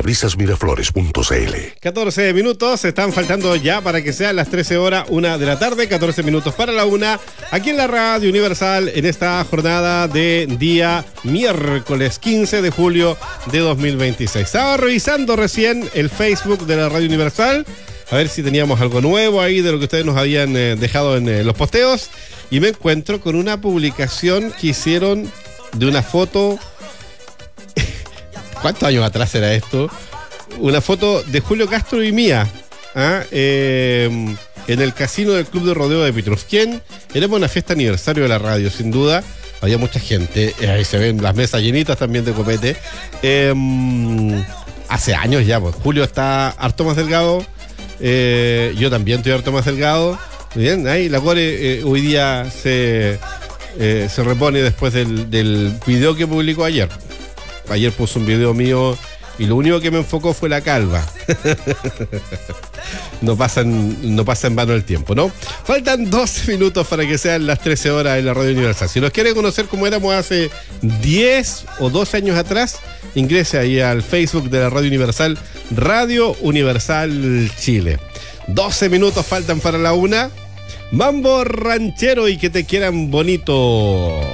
Parabrisasmiraflores.cl. 14 minutos, están faltando ya para que sean las 13 horas, 1 de la tarde, 14 minutos para la 1, aquí en la Radio Universal, en esta jornada de día miércoles 15 de julio de 2026. Estaba revisando recién el Facebook de la Radio Universal, a ver si teníamos algo nuevo ahí de lo que ustedes nos habían dejado en los posteos, y me encuentro con una publicación que hicieron de una foto. ¿Cuántos años atrás era esto? Una foto de Julio Castro y mía, en el casino del Club de Rodeo de Pitrufquén. Era una fiesta aniversario de la radio, sin duda. Había mucha gente, ahí se ven las mesas llenitas también de copete. Hace años ya, pues. Julio está harto más delgado. Yo también estoy harto más delgado. Bien, ahí la Core hoy día se repone después del video que publicó ayer. Ayer puso un video mío y lo único que me enfocó fue la calva. No pasa en vano el tiempo, ¿no? Faltan 12 minutos para que sean las 13 horas en la Radio Universal. Si nos quiere conocer cómo éramos hace 10 o 12 años atrás, ingrese ahí al Facebook de la Radio Universal, Radio Universal Chile. 12 minutos faltan para la 1. Mambo ranchero y que te quieran bonito.